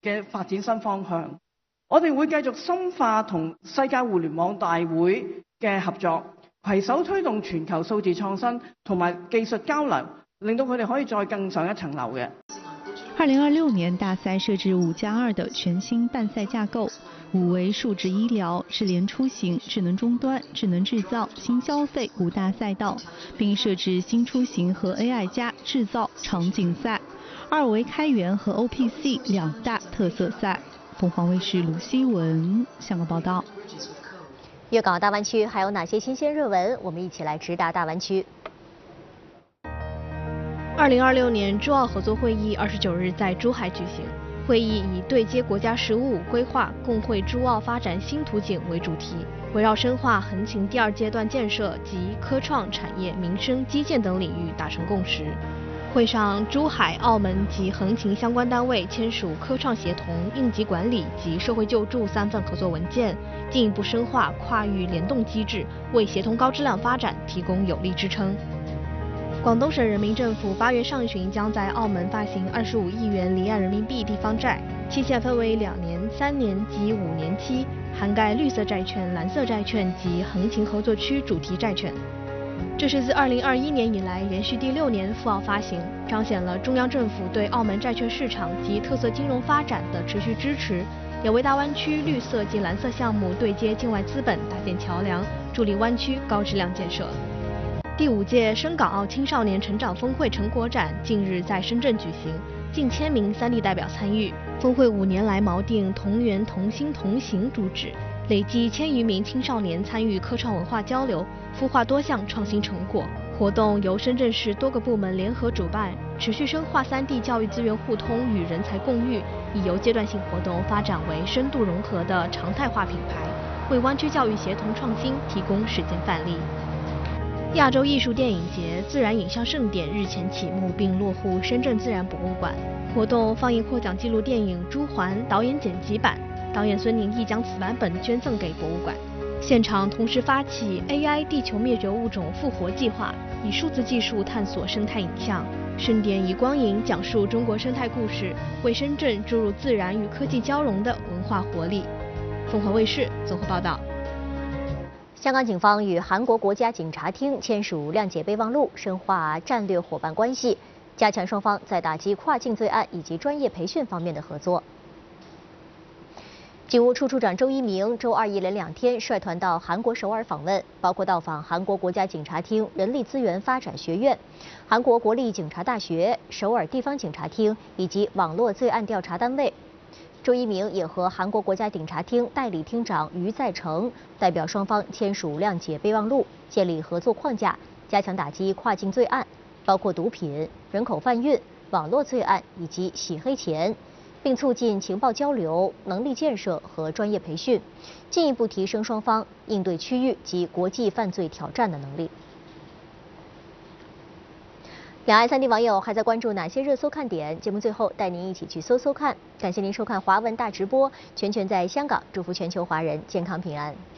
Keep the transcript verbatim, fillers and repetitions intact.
嘅發展新方向。我哋會繼續深化同世界互聯網大會嘅合作，攜手推動全球數字創新同埋技術交流，令到佢哋可以再更上一層樓嘅。 二零二六年大赛设置五加二的全新办赛架构，五为数字医疗、智联出行、智能终端、智能制造、新消费五大赛道，并设置新出行和 A I 加制造场景赛；二为开源和 O P C 两大特色赛。凤凰卫视卢希文香港报道。 粤港澳大湾区还有哪些新鲜热闻？我们一起来直达大湾区。 二零二六年珠澳合作会议二十九日在珠海举行。会议以对接国家“十五五”规划，共绘珠澳发展新图景为主题，围绕深化横琴第二阶段建设及科创产业、民生、基建等领域达成共识。会上，珠海、澳门及横琴相关单位签署科创协同、应急管理及社会救助三份合作文件，进一步深化跨域联动机制，为协同高质量发展提供有力支撑。广东省人民政府八月上旬将在澳门发行二十五亿元离岸人民币地方债，期限分为两年、三年及五年期，涵盖绿色债券、蓝色债券及横琴合作区主题债券。这是自二零二一年以来连续第六年赴澳发行，彰显了中央政府对澳门债券市场及特色金融发展的持续支持，也为大湾区绿色及蓝色项目对接境外资本搭建桥梁，助力湾区高质量建设。第五届深港澳青少年成长峰会成果展近日在深圳举行，近千名三地代表参与。峰会五年来锚定同源同心同行主旨，累计千余名青少年参与科创文化交流，孵化多项创新成果。活动由深圳市多个部门联合主办，持续深化三地教育资源互通与人才共育，已由阶段性活动发展为深度融合的常态化品牌，为湾区教育协同创新提供实践范例。亚洲艺术电影节自然影像盛典日前启幕，并落户深圳自然博物馆。活动放映获奖纪录电影《朱鹮》导演剪辑版，导演孙宁亦将此版本捐赠给博物馆。现场同时发起 A I 地球灭绝物种复活计划，以数字技术探索生态影像。盛典以光影讲述中国生态故事，为深圳注入自然与科技交融的文化活力。凤凰卫视综合报道。 香港警方与韩国国家警察厅签署谅解备忘录，深化战略伙伴关系，加强双方在打击跨境罪案以及专业培训方面的合作。警务处处长周一鸣周二一连两天率团到韩国首尔访问，包括到访韩国国家警察厅人力资源发展学院、韩国国立警察大学、首尔地方警察厅以及网络罪案调查单位。周一鸣也和韩国国家警察厅代理厅长于在成代表双方签署谅解备忘录，建立合作框架，加强打击跨境罪案，包括毒品、人口贩运、网络罪案以及洗黑钱，并促进情报交流、能力建设和专业培训，进一步提升双方应对区域及国际犯罪挑战的能力。两岸三地网友还在关注哪些热搜看点？节目最后带您一起去搜搜看。感谢您收看华文大直播，全权在香港，祝福全球华人健康平安。